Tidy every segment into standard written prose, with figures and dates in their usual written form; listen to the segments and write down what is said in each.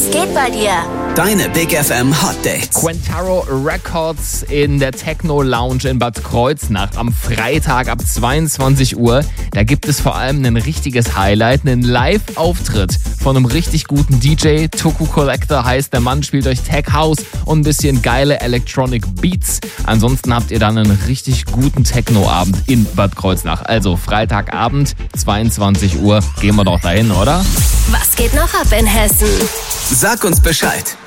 Was geht bei dir? Deine Big FM Hot Dates. Quintaro Records in der Techno Lounge in Bad Kreuznach am Freitag ab 22 Uhr. Da gibt es vor allem ein richtiges Highlight, einen Live-Auftritt von einem richtig guten DJ. Toku Collector heißt der Mann, spielt euch Tech House und ein bisschen geile Electronic Beats. Ansonsten habt ihr dann einen richtig guten Techno-Abend in Bad Kreuznach. Also Freitagabend, 22 Uhr. Gehen wir doch dahin, oder? Was geht noch ab in Hessen? Sag uns Bescheid.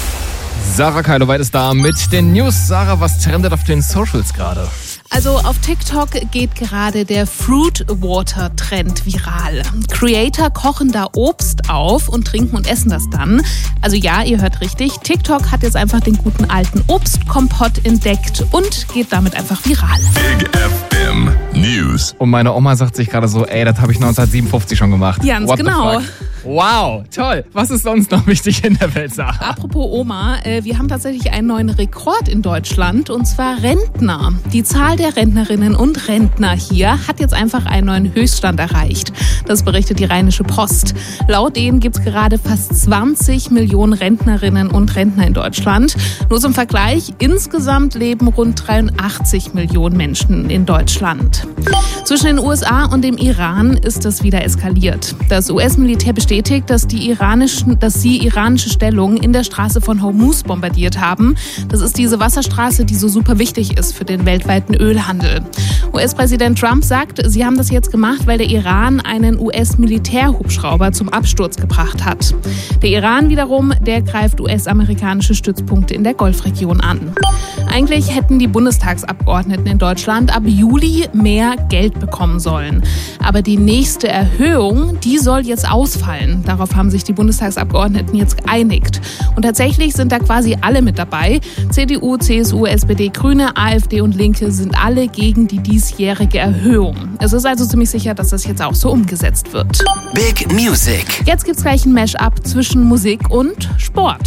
Sarah Keiloweit ist da mit den News. Sarah, was trendet auf den Socials gerade? Also auf TikTok geht gerade der Fruit Water Trend viral. Creator kochen da Obst auf und trinken und essen das dann. Also ja, ihr hört richtig, TikTok hat jetzt einfach den guten alten Obstkompott entdeckt und geht damit einfach viral. Big FM News. Und meine Oma sagt sich gerade so, ey, das habe ich 1957 schon gemacht. Ganz What the genau. fuck? Wow, toll. Was ist sonst noch wichtig in der Welt, Sarah? Apropos Oma, wir haben tatsächlich einen neuen Rekord in Deutschland und zwar Rentner. Die Zahl der Rentnerinnen und Rentner hier hat jetzt einfach einen neuen Höchststand erreicht. Das berichtet die Rheinische Post. Laut denen gibt es gerade fast 20 Millionen Rentnerinnen und Rentner in Deutschland. Nur zum Vergleich, insgesamt leben rund 83 Millionen Menschen in Deutschland. Zwischen den USA und dem Iran ist es wieder eskaliert. Das US-Militär bestätigt, dass sie iranische Stellungen in der Straße von Hormuz bombardiert haben. Das ist diese Wasserstraße, die so super wichtig ist für den weltweiten Ölhandel. US-Präsident Trump sagt, sie haben das jetzt gemacht, weil der Iran einen US-Militärhubschrauber zum Absturz gebracht hat. Der Iran wiederum, der greift US-amerikanische Stützpunkte in der Golfregion an. Eigentlich hätten die Bundestagsabgeordneten in Deutschland ab Juli mehr Geld bekommen sollen. Aber die nächste Erhöhung, die soll jetzt ausfallen. Darauf haben sich die Bundestagsabgeordneten jetzt geeinigt. Und tatsächlich sind da quasi alle mit dabei. CDU, CSU, SPD, Grüne, AfD und Linke sind alle gegen die diesjährige Erhöhung. Es ist also ziemlich sicher, dass das jetzt auch so umgesetzt wird. Big Music. Jetzt gibt's gleich ein Mash-up zwischen Musik und Sport.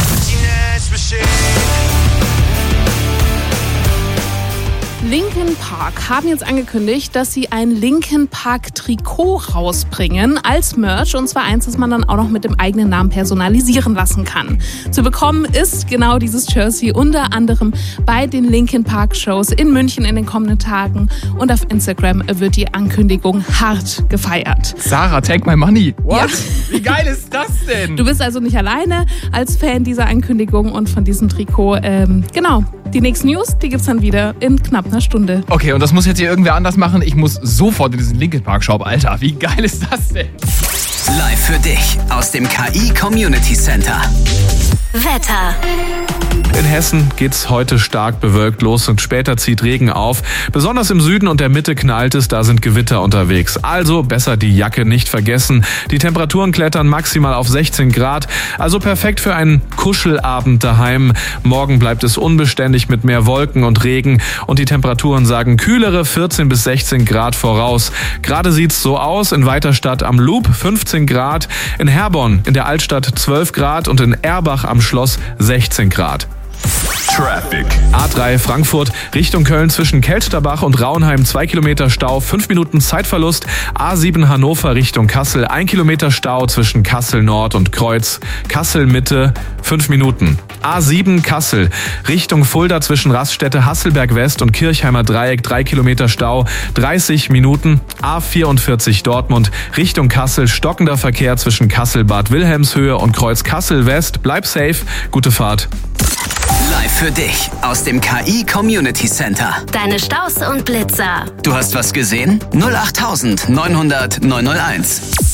Linkin Park haben jetzt angekündigt, dass sie ein Linkin Park Trikot rausbringen als Merch. Und zwar eins, das man dann auch noch mit dem eigenen Namen personalisieren lassen kann. Zu bekommen ist genau dieses Jersey unter anderem bei den Linkin Park Shows in München in den kommenden Tagen. Und auf Instagram wird die Ankündigung hart gefeiert. Sarah, take my money. What? Ja. Wie geil ist das denn? Du bist also nicht alleine als Fan dieser Ankündigung und von diesem Trikot. Genau. Die nächsten News, die gibt's dann wieder in knapp einer Stunde. Okay, und das muss jetzt hier irgendwer anders machen. Ich muss sofort in diesen Linkin Park Shop. Alter, wie geil ist das denn? Live für dich aus dem KI Community Center. Wetter. In Hessen geht's heute stark bewölkt los und später zieht Regen auf. Besonders im Süden und der Mitte knallt es, da sind Gewitter unterwegs. Also besser die Jacke nicht vergessen. Die Temperaturen klettern maximal auf 16 Grad, also perfekt für einen Kuschelabend daheim. Morgen bleibt es unbeständig mit mehr Wolken und Regen und die Temperaturen sagen kühlere 14 bis 16 Grad voraus. Gerade sieht's so aus, in Weiterstadt am Loop 15 Grad, in Herborn in der Altstadt 12 Grad und in Erbach am Schloss 16 Grad. Traffic. A3 Frankfurt Richtung Köln zwischen Kelsterbach und Raunheim 2 Kilometer Stau, 5 Minuten Zeitverlust. A7 Hannover Richtung Kassel 1 Kilometer Stau zwischen Kassel Nord und Kreuz. Kassel Mitte 5 Minuten. A7 Kassel Richtung Fulda zwischen Raststätte Hasselberg West und Kirchheimer Dreieck 3 Kilometer Stau 30 Minuten. A44 Dortmund Richtung Kassel stockender Verkehr zwischen Kassel Bad Wilhelmshöhe und Kreuz Kassel West. Bleib safe, gute Fahrt. Live für dich aus dem KI Community Center. Deine Staus und Blitzer. Du hast was gesehen? 08900 901.